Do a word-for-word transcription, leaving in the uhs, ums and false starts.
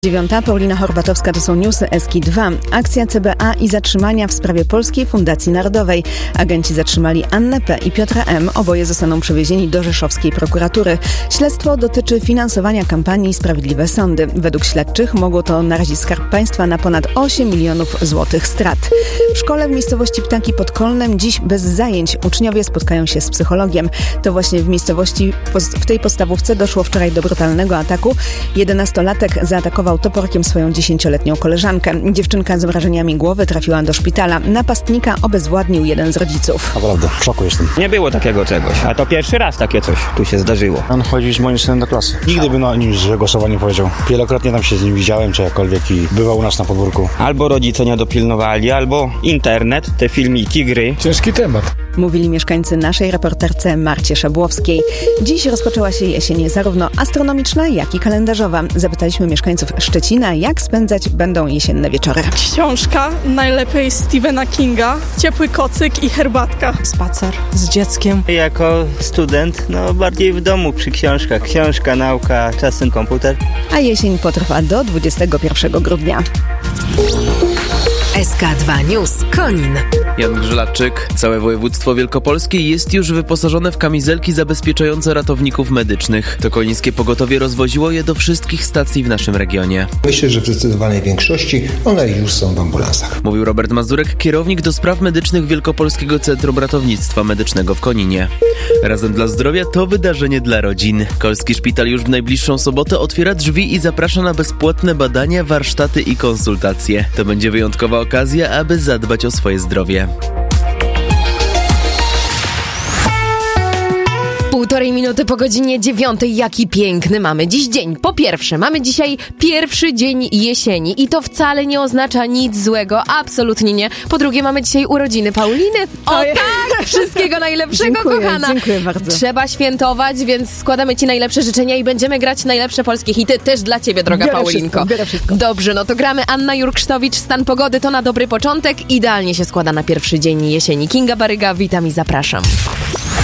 Dziewiąta, Paulina Horbatowska, to są newsy S K I dwa. Akcja C B A i zatrzymania w sprawie Polskiej Fundacji Narodowej. Agenci zatrzymali Annę P. i Piotra M. Oboje zostaną przewiezieni do rzeszowskiej prokuratury. Śledztwo dotyczy finansowania kampanii Sprawiedliwe Sądy. Według śledczych mogło to narazić Skarb Państwa na ponad osiem milionów złotych strat. W szkole w miejscowości Ptaki pod Kolnem dziś bez zajęć. Uczniowie spotkają się z psychologiem. To właśnie w miejscowości, w tej podstawówce doszło wczoraj do brutalnego ataku. Jedenastolatek zaatakował toporkiem swoją dziesięcioletnią koleżankę. Dziewczynka z obrażeniami głowy trafiła do szpitala. Napastnika obezwładnił jeden z rodziców. Naprawdę, w szoku jestem. Nie było takiego czegoś, a to pierwszy raz takie coś tu się zdarzyło. On chodzi z moim synem do klasy. Nigdy by na nim złego słowa nie powiedział. Wielokrotnie tam się z nim widziałem, czy jakkolwiek i bywał u nas na podwórku. Albo rodzice nie dopilnowali, albo internet, te filmiki, gry. Ciężki temat. Mówili mieszkańcy naszej reporterce Marcie Szabłowskiej. Dziś rozpoczęła się jesień zarówno astronomiczna, jak i kalendarzowa. Zapytaliśmy mieszkańców Szczecina, jak spędzać będą jesienne wieczory. Książka, najlepiej Stephena Kinga, ciepły kocyk i herbatka. Spacer z dzieckiem. Jako student, no bardziej w domu przy książkach. Książka, nauka, czasem komputer. A jesień potrwa do dwudziestego pierwszego grudnia. S K dwa News Konin. Jan Grzylaczyk. Całe województwo wielkopolskie jest już wyposażone w kamizelki zabezpieczające ratowników medycznych. To konińskie pogotowie rozwoziło je do wszystkich stacji w naszym regionie. Myślę, że w zdecydowanej większości one już są w ambulansach. Mówił Robert Mazurek, kierownik do spraw medycznych Wielkopolskiego Centrum Ratownictwa Medycznego w Koninie. Razem dla zdrowia to wydarzenie dla rodzin. Kolski Szpital już w najbliższą sobotę otwiera drzwi i zaprasza na bezpłatne badania, warsztaty i konsultacje. To będzie wyjątkowa okazja, aby zadbać o swoje zdrowie. Półtorej minuty po godzinie dziewiątej. Jaki piękny mamy dziś dzień. Po pierwsze, mamy dzisiaj pierwszy dzień jesieni i to wcale nie oznacza nic złego, absolutnie nie. Po drugie, mamy dzisiaj urodziny Pauliny. O tak! Wszystkiego najlepszego, dziękuję, kochana. Dziękuję bardzo. Trzeba świętować, więc składamy Ci najlepsze życzenia i będziemy grać najlepsze polskie hity też dla Ciebie, droga biorę Paulinko. Wszystko, biorę wszystko. Dobrze, no to gramy. Anna Jurksztowicz, Stan pogody to na dobry początek. Idealnie się składa na pierwszy dzień jesieni. Kinga Baryga, witam i zapraszam.